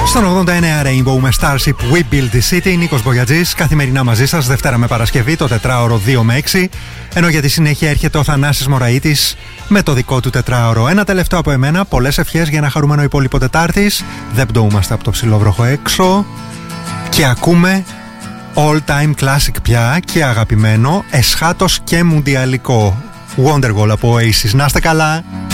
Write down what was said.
Στον 89 Rainbow με Starship We Build the City, Νίκος Μπογιατζής, καθημερινά μαζί σας, Δευτέρα με Παρασκευή, το τετράωρο 2 με 6. Ενώ για τη συνέχεια έρχεται ο Θανάσης Μωραΐτης με το δικό του τετράωρο. Ένα τελευταίο από εμένα, πολλές ευχές για ένα χαρούμενο υπόλοιπο Τετάρτης. Δεν πτωούμαστε από το ψιλόβροχο έξω. Και ακούμε all time classic πια και αγαπημένο, εσχάτως και μουντιαλικό. Wonderwall από Oasis. Να είστε καλά!